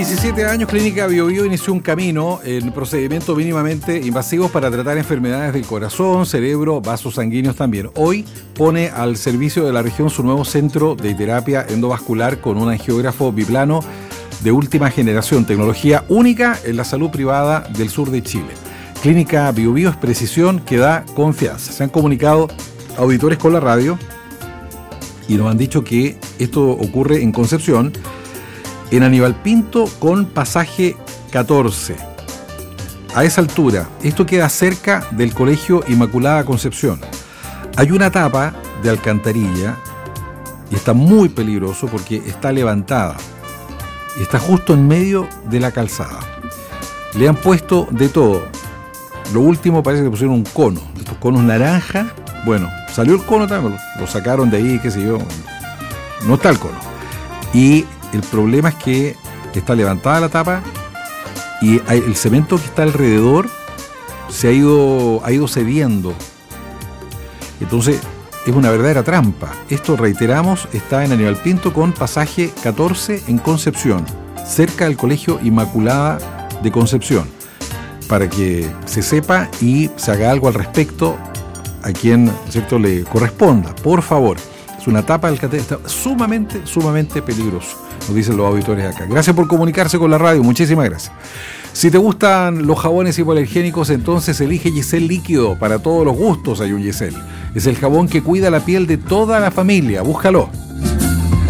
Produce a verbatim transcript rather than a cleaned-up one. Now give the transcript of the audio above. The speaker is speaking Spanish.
diecisiete años, Clínica Bio Bio inició un camino en procedimientos mínimamente invasivos para tratar enfermedades del corazón, cerebro, vasos sanguíneos también. Hoy pone al servicio de la región su nuevo centro de terapia endovascular con un angiógrafo biplano de última generación, tecnología única en la salud privada del sur de Chile. Clínica Bio Bio es precisión que da confianza. Se han comunicado auditores con la radio y nos han dicho que esto ocurre en Concepción, en Aníbal Pinto con pasaje catorce. A esa altura, esto queda cerca del Colegio Inmaculada Concepción. Hay una tapa de alcantarilla y está muy peligroso porque está levantada. Y está justo en medio de la calzada. Le han puesto de todo. Lo último parece que pusieron un cono, estos conos naranja. Bueno, salió el cono también, lo sacaron de ahí, qué sé yo. No está el cono. Y el problema es que está levantada la tapa y hay, el cemento que está alrededor se ha ido, ha ido cediendo. Entonces es una verdadera trampa. Esto, reiteramos, está en Aníbal Pinto con pasaje catorce en Concepción, cerca del Colegio Inmaculada de Concepción, para que se sepa y se haga algo al respecto a quien, ¿cierto?, le corresponda. Por favor, es una tapa del alcantarilla, está sumamente, sumamente peligroso, nos dicen los auditores acá. Gracias por comunicarse con la radio, muchísimas gracias. Si te gustan los jabones hipoalergénicos, entonces elige Giselle Líquido. Para todos los gustos hay un Giselle. Es el jabón que cuida la piel de toda la familia. Búscalo.